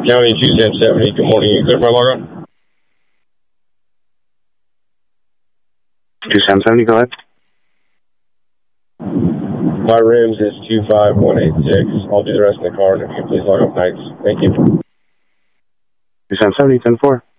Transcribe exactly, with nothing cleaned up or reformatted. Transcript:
County two seven seventy. Good morning. You clear my log on? two seven seventy, go ahead. My rims is two five one eight six. I'll do the rest in the car, and if you can please log off nights. Thank you. two seven seventy, ten four.